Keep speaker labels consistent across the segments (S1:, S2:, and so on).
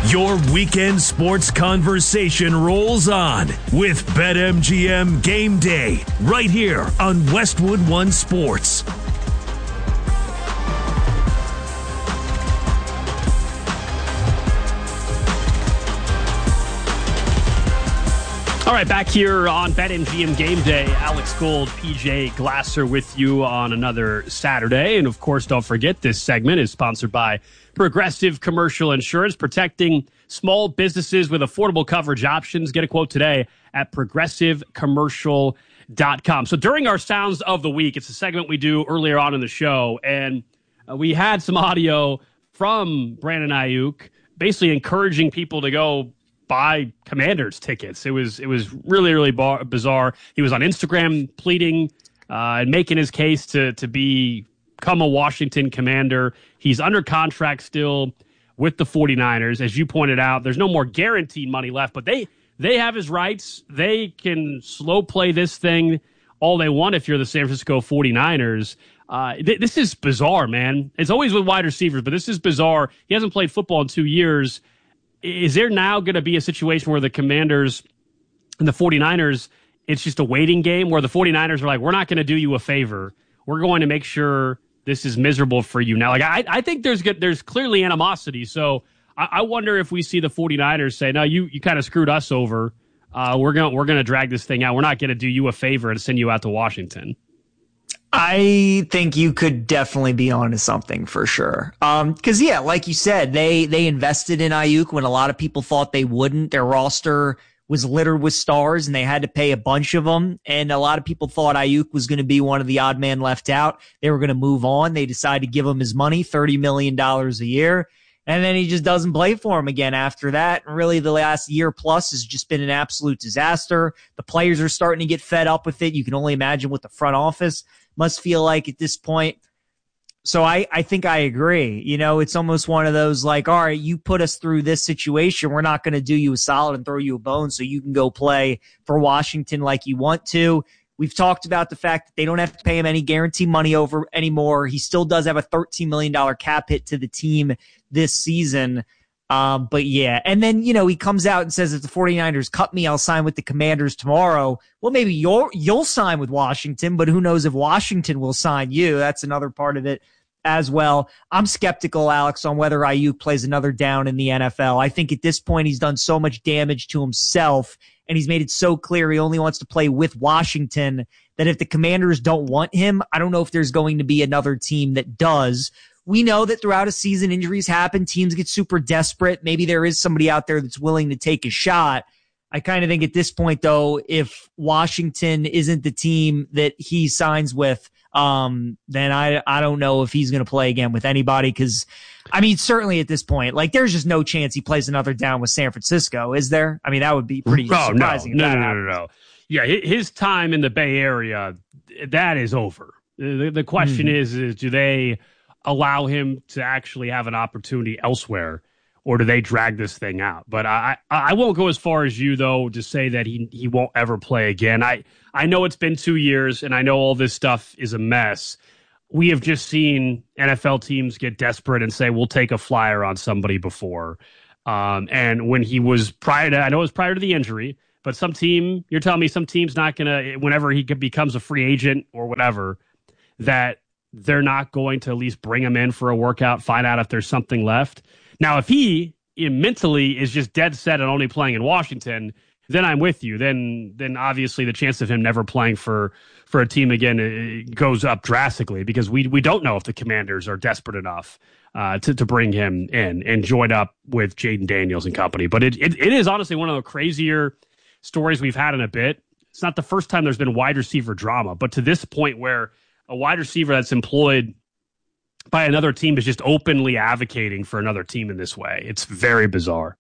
S1: Your weekend sports conversation rolls on with BetMGM Game Day right here on Westwood One Sports.
S2: All right, back here on BetMGM Game Day, Alex Gold, PJ Glasser with you on another Saturday. And, of course, don't forget, this segment is sponsored by Progressive Commercial Insurance, protecting small businesses with affordable coverage options. Get a quote today at progressivecommercial.com. So during our Sounds of the Week, it's a segment we do earlier on in the show, and we had some audio from Brandon Aiyuk basically encouraging people to go buy Commanders tickets. It was really, really bizarre. He was on Instagram pleading and making his case to become a Washington Commander. He's under contract still with the 49ers. As you pointed out, there's no more guaranteed money left, but they have his rights. They can slow play this thing all they want if you're the San Francisco 49ers. This is bizarre, man. It's always with wide receivers, but this is bizarre. He hasn't played football in 2 years. Is there now going to be a situation where the Commanders and the 49ers, it's just a waiting game where the 49ers are like, we're not going to do you a favor. We're going to make sure this is miserable for you now. Like I think there's clearly animosity. So I wonder if we see the 49ers say, no, you kind of screwed us over. We're going to drag this thing out. We're not going to do you a favor and send you out to Washington.
S3: I think you could definitely be onto something for sure. Cause yeah, like you said, they invested in Aiyuk when a lot of people thought they wouldn't. Their roster was littered with stars and they had to pay a bunch of them. And a lot of people thought Aiyuk was going to be one of the odd man left out. They were going to move on. They decided to give him his money, $30 million a year. And then he just doesn't play for him again after that. And really the last year plus has just been an absolute disaster. The players are starting to get fed up with it. You can only imagine what the front office must feel like at this point. So I think I agree. You know, it's almost one of those like, all right, you put us through this situation. We're not going to do you a solid and throw you a bone so you can go play for Washington like you want to. We've talked about the fact that they don't have to pay him any guaranteed money over anymore. He still does have a $13 million cap hit to the team this season. But yeah, and then, you know, he comes out and says, if the 49ers cut me, I'll sign with the Commanders tomorrow. Well, maybe you'll sign with Washington, but who knows if Washington will sign you. That's another part of it as well. I'm skeptical, Alex, on whether Aiyuk plays another down in the NFL. I think at this point he's done so much damage to himself and he's made it so clear he only wants to play with Washington that if the Commanders don't want him, I don't know if there's going to be another team that does. We know that throughout a season, injuries happen. Teams get super desperate. Maybe there is somebody out there that's willing to take a shot. I kind of think at this point, though, if Washington isn't the team that he signs with, then I don't know if he's going to play again with anybody. Because, I mean, certainly at this point, like there's just no chance he plays another down with San Francisco, is there? I mean, that would be pretty surprising.
S2: No. Yeah, his time in the Bay Area, that is over. The question is do they allow him to actually have an opportunity elsewhere, or do they drag this thing out? But I won't go as far as you, though, to say that he won't ever play again. I know it's been 2 years, and I know all this stuff is a mess. We have just seen NFL teams get desperate and say, we'll take a flyer on somebody before. And when he was prior to the injury, but you're telling me some team's not going to, whenever he becomes a free agent or whatever, that they're not going to at least bring him in for a workout, find out if there's something left. Now, if he mentally is just dead set on only playing in Washington, then I'm with you. Then obviously the chance of him never playing for a team again goes up drastically, because we don't know if the Commanders are desperate enough to bring him in and join up with Jaden Daniels and company. But it is honestly one of the crazier stories we've had in a bit. It's not the first time there's been wide receiver drama, but to this point where a wide receiver that's employed by another team is just openly advocating for another team in this way. It's very bizarre.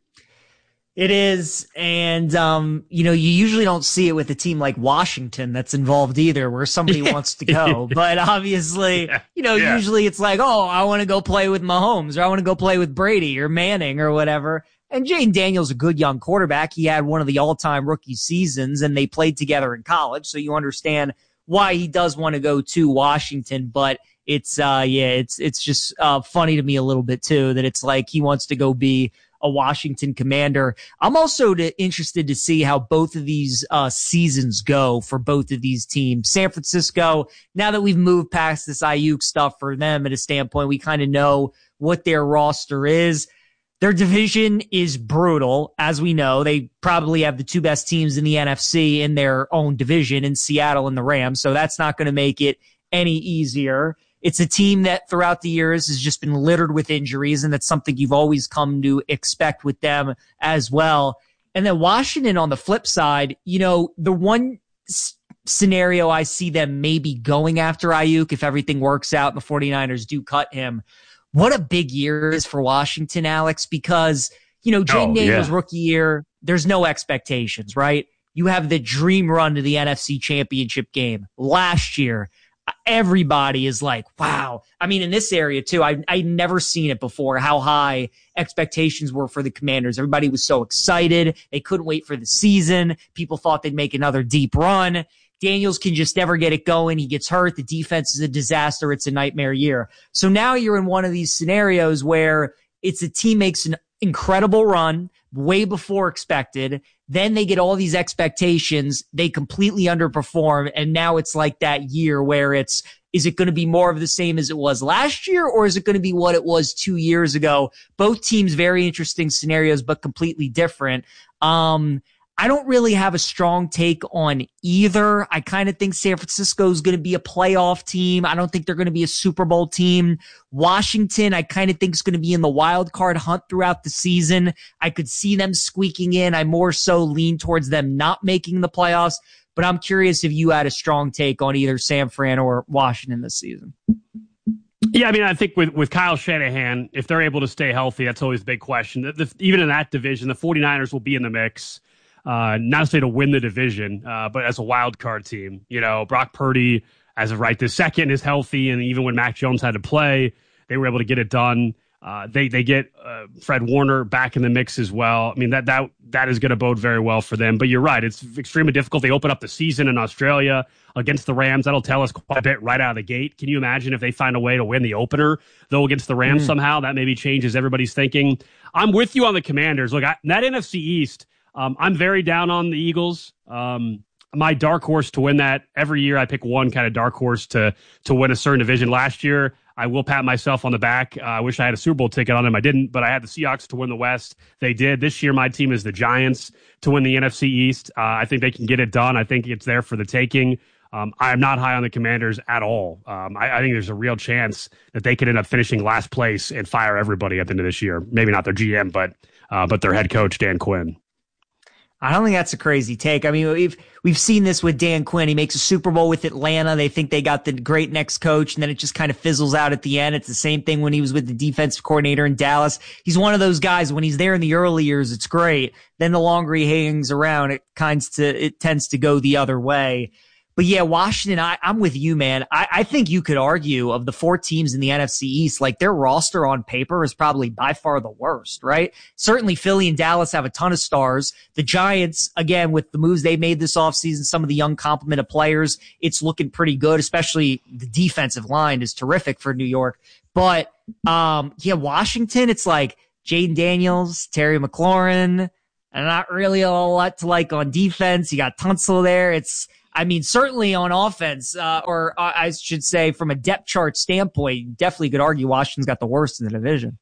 S3: It is. And, you usually don't see it with a team like Washington that's involved either, where somebody wants to go. But obviously, usually it's like, oh, I want to go play with Mahomes, or I want to go play with Brady or Manning or whatever. And Jaden Daniels, a good young quarterback. He had one of the all-time rookie seasons, and they played together in college. So you understand why he does want to go to Washington. But it's just funny to me a little bit too, that it's like he wants to go be a Washington Commander. I'm also interested to see how both of these seasons go for both of these teams. San Francisco, now that we've moved past this Ayuk stuff for them at a standpoint, we kind of know what their roster is. Their division is brutal, as we know. They probably have the two best teams in the NFC in their own division in Seattle and the Rams, so that's not going to make it any easier. It's a team that throughout the years has just been littered with injuries, and that's something you've always come to expect with them as well. And then Washington on the flip side, the one scenario I see them maybe going after Ayuk if everything works out and the 49ers do cut him. What a big year is for Washington, Alex, because, Jaden Daniels' rookie year, there's no expectations, right? You have the dream run to the NFC Championship game. Last year, everybody is like, wow. I mean, in this area, too, I'd never seen it before, how high expectations were for the Commanders. Everybody was so excited. They couldn't wait for the season. People thought they'd make another deep run. Daniels can just never get it going. He gets hurt. The defense is a disaster. It's a nightmare year. So now you're in one of these scenarios where it's a team makes an incredible run way before expected. Then they get all these expectations. They completely underperform. And now it's like that year where is it going to be more of the same as it was last year, or is it going to be what it was 2 years ago? Both teams, very interesting scenarios, but completely different. I don't really have a strong take on either. I kind of think San Francisco is going to be a playoff team. I don't think they're going to be a Super Bowl team. Washington, I kind of think is going to be in the wild card hunt throughout the season. I could see them squeaking in. I more so lean towards them not making the playoffs, but I'm curious if you had a strong take on either San Fran or Washington this season.
S2: Yeah, I mean, I think with Kyle Shanahan, if they're able to stay healthy, that's always the big question. Even in that division, the 49ers will be in the mix. Not necessarily to win the division, but as a wild card team. Brock Purdy, as of right this second, is healthy, and even when Mac Jones had to play, they were able to get it done. They get Fred Warner back in the mix as well. I mean, that is going to bode very well for them. But you're right, it's extremely difficult. They open up the season in Australia against the Rams. That'll tell us quite a bit right out of the gate. Can you imagine if they find a way to win the opener, though, against the Rams somehow? That maybe changes everybody's thinking. I'm with you on the Commanders. Look, that NFC East, I'm very down on the Eagles. My dark horse to win that, every year I pick one kind of dark horse to win a certain division. Last year, I will pat myself on the back. I wish I had a Super Bowl ticket on them. I didn't, but I had the Seahawks to win the West. They did. This year, my team is the Giants to win the NFC East. I think they can get it done. I think it's there for the taking. I am not high on the Commanders at all. I think there's a real chance that they could end up finishing last place and fire everybody at the end of this year. Maybe not their GM, but their head coach, Dan Quinn.
S3: I don't think that's a crazy take. I mean, we've seen this with Dan Quinn. He makes a Super Bowl with Atlanta. They think they got the great next coach, and then it just kind of fizzles out at the end. It's the same thing when he was with the defensive coordinator in Dallas. He's one of those guys, when he's there in the early years, it's great. Then the longer he hangs around, it tends to go the other way. But yeah, Washington, I'm with you, man. I think you could argue of the four teams in the NFC East, like their roster on paper is probably by far the worst, right? Certainly Philly and Dallas have a ton of stars. The Giants, again, with the moves they made this offseason, some of the young complement of players, it's looking pretty good, especially the defensive line is terrific for New York. But, yeah, Washington, it's like Jaden Daniels, Terry McLaurin, and not really a lot to like on defense. You got Tunsil there. Certainly on offense, or I should say from a depth chart standpoint, you definitely could argue Washington's got the worst in the division.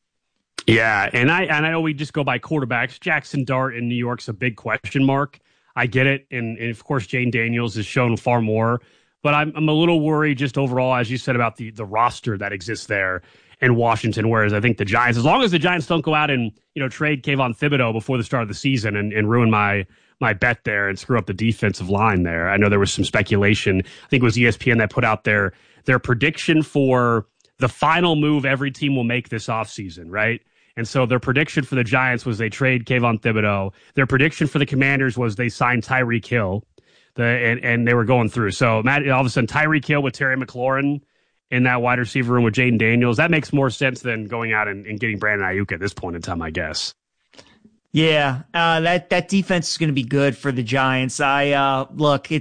S2: Yeah, and I know we just go by quarterbacks. Jackson Dart in New York's a big question mark. I get it, and of course Jaden Daniels has shown far more, but I'm a little worried just overall, as you said, about the roster that exists there in Washington, whereas I think the Giants, as long as the Giants don't go out and trade Kayvon Thibodeau before the start of the season and ruin my bet there and screw up the defensive line there. I know there was some speculation. I think it was ESPN that put out their prediction for the final move every team will make this offseason, right? And so their prediction for the Giants was they trade Kayvon Thibodeau. Their prediction for the Commanders was they signed Tyreek Hill. And they were going through. So Matt, all of a sudden, Tyreek Hill with Terry McLaurin in that wide receiver room with Jaden Daniels, that makes more sense than going out and getting Brandon Ayuk at this point in time, I guess. Yeah,
S3: that defense is going to be good for the Giants. Look, it's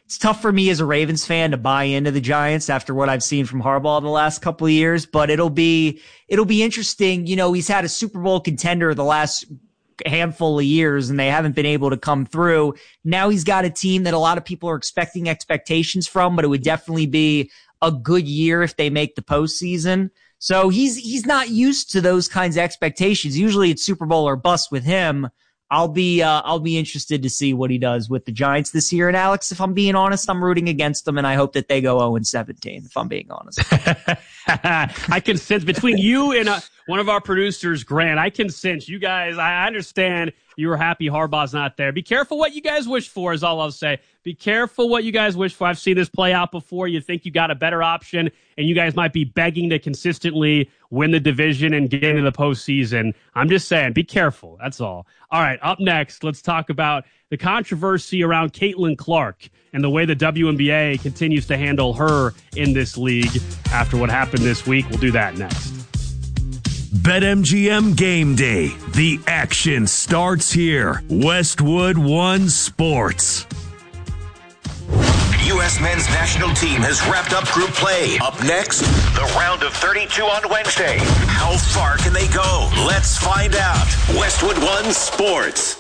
S3: it's tough for me as a Ravens fan to buy into the Giants after what I've seen from Harbaugh the last couple of years, but it'll be interesting. He's had a Super Bowl contender the last handful of years and they haven't been able to come through. Now he's got a team that a lot of people are expecting expectations from, but it would definitely be a good year if they make the postseason. So he's not used to those kinds of expectations. Usually it's Super Bowl or bust with him. I'll be interested to see what he does with the Giants this year. And Alex, if I'm being honest, I'm rooting against them and I hope that they go 0-17, if I'm being honest.
S2: I can sense between you and one of our producers, Grant, I can sense you guys. I understand you were happy Harbaugh's not there. Be careful what you guys wish for is all I'll say. Be careful what you guys wish for. I've seen this play out before. You think you got a better option, and you guys might be begging to consistently win the division and get into the postseason. I'm just saying, be careful. That's all. All right, up next, let's talk about the controversy around Caitlin Clark and the way the WNBA continues to handle her in this league after what happened this week. We'll do that next.
S1: BetMGM Game Day. The action starts here. Westwood One Sports.
S4: U.S. men's national team has wrapped up group play. Up next, the round of 32 on Wednesday. How far can they go? Let's find out. Westwood One Sports.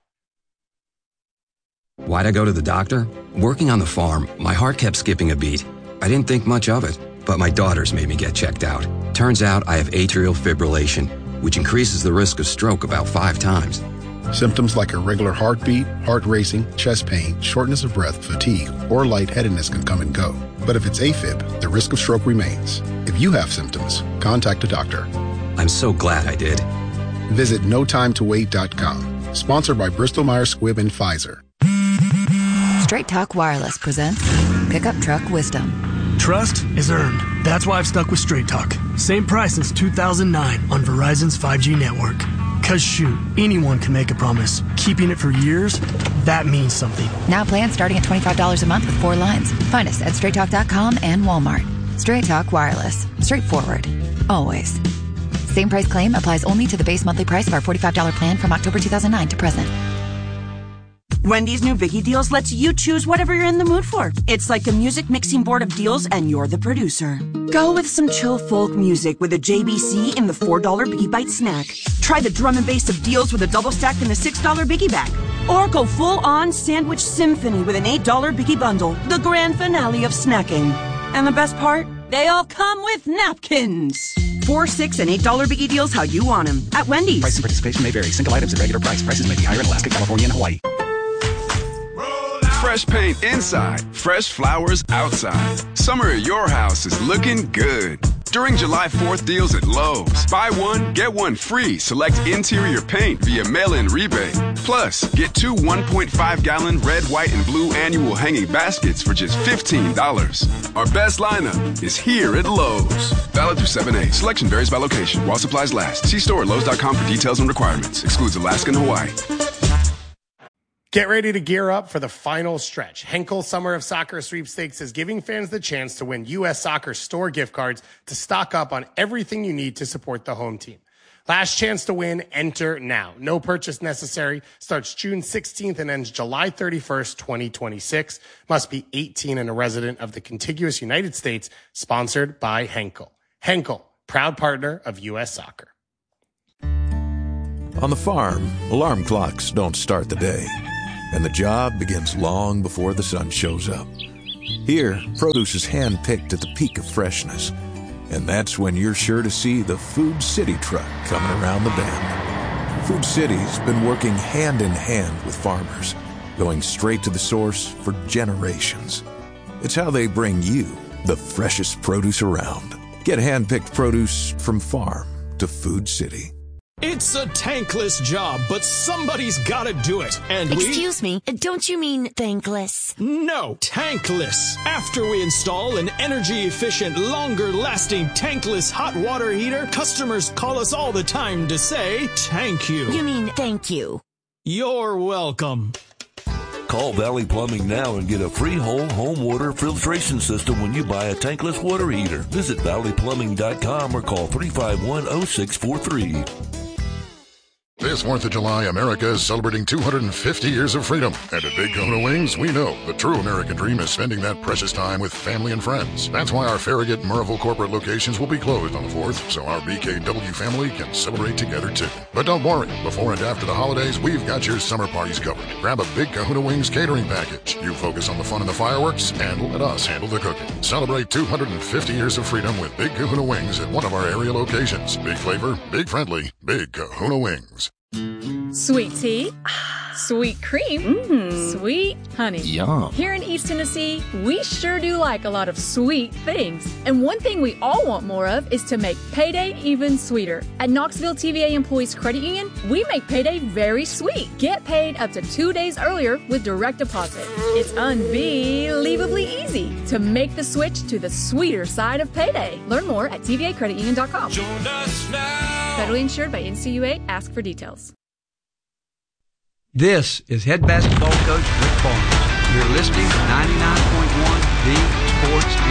S5: Why'd I go to the doctor? Working on the farm, my heart kept skipping a beat. I didn't think much of it, but my daughters made me get checked out. Turns out I have atrial fibrillation, which increases the risk of stroke about 5 times.
S6: Symptoms like irregular heartbeat, heart racing, chest pain, shortness of breath, fatigue, or lightheadedness can come and go. But if it's AFib, the risk of stroke remains. If you have symptoms, contact a doctor.
S5: I'm so glad I did.
S6: Visit notimetowait.com. Sponsored by Bristol Myers Squibb and Pfizer.
S7: Straight Talk Wireless presents Pickup Truck Wisdom.
S8: Trust is earned. That's why I've stuck with Straight Talk. Same price since 2009 on Verizon's 5G network. Cause shoot, anyone can make a promise. Keeping it for years, that means something.
S7: Now plans starting at $25 a month with 4 lines. Find us at straighttalk.com and Walmart. Straight Talk Wireless. Straightforward. Always. Same price claim applies only to the base monthly price of our $45 plan from October 2009 to present.
S9: Wendy's new Biggie Deals lets you choose whatever you're in the mood for. It's like a music mixing board of deals and you're the producer. Go with some chill folk music with a JBC in the $4 Biggie Bite snack. Try the drum and bass of deals with a double stack in the $6 Biggie bag. Or go full-on sandwich symphony with an $8 Biggie bundle, the grand finale of snacking. And the best part? They all come with napkins. $4, $6, and $8 Biggie Deals how you want them at Wendy's.
S10: Price and participation may vary. Single items at regular price. Prices may be higher in Alaska, California, and Hawaii.
S11: Fresh paint inside, fresh flowers outside. Summer at your house is looking good. During July 4th deals at Lowe's, buy one, get one free. Select interior paint via mail-in rebate. Plus, get 2 1.5-gallon red, white, and blue annual hanging baskets for just $15. Our best lineup is here at Lowe's. Valid through 7/8. Selection varies by location. While supplies last. See store at Lowe's.com for details and requirements. Excludes Alaska and Hawaii.
S12: Get ready to gear up for the final stretch. Henkel Summer of Soccer Sweepstakes is giving fans the chance to win U.S. Soccer store gift cards to stock up on everything you need to support the home team. Last chance to win, enter now. No purchase necessary. Starts June 16th and ends July 31st, 2026. Must be 18 and a resident of the contiguous United States. Sponsored by Henkel. Henkel, proud partner of U.S. Soccer.
S13: On the farm, alarm clocks don't start the day, and the job begins long before the sun shows up. Here, produce is hand-picked at the peak of freshness, and that's when you're sure to see the Food City truck coming around the bend. Food City's been working hand-in-hand with farmers, going straight to the source for generations. It's how they bring you the freshest produce around. Get hand-picked produce from farm to Food City.
S14: It's a tankless job, but somebody's gotta do it. And
S15: Excuse me, don't you mean thankless?
S14: No, tankless. After we install an energy-efficient, longer-lasting tankless hot water heater, customers call us all the time to say, thank you.
S15: You mean thank you.
S14: You're welcome.
S16: Call Valley Plumbing now and get a free whole home water filtration system when you buy a tankless water heater. Visit valleyplumbing.com or call 351-0643.
S17: This 4th of July, America is celebrating 250 years of freedom. And at Big Kahuna Wings, we know the true American dream is spending that precious time with family and friends. That's why our Farragut and Murrayville corporate locations will be closed on the 4th, so our BKW family can celebrate together too. But don't worry, before and after the holidays, we've got your summer parties covered. Grab a Big Kahuna Wings catering package. You focus on the fun and the fireworks, and let us handle the cooking. Celebrate 250 years of freedom with Big Kahuna Wings at one of our area locations. Big flavor, big friendly, Big Kahuna Wings.
S18: Sweet tea, sweet cream, sweet honey.
S19: Yum.
S18: Here in East Tennessee, we sure do like a lot of sweet things. And one thing we all want more of is to make payday even sweeter. At Knoxville TVA Employees Credit Union, we make payday very sweet. Get paid up to 2 days earlier with direct deposit. It's unbelievably easy to make the switch to the sweeter side of payday. Learn more at tvacreditunion.com.
S20: Join us now.
S18: Federally insured by NCUA. Ask for details.
S21: This is head basketball coach Rick Barnes. You're listening to 99.1 The Sports